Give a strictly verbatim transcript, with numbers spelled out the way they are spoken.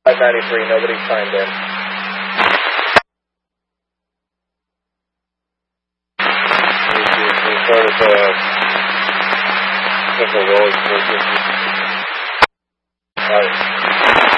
five ninety-three, nobody signed in. We started the Central Road. Alright.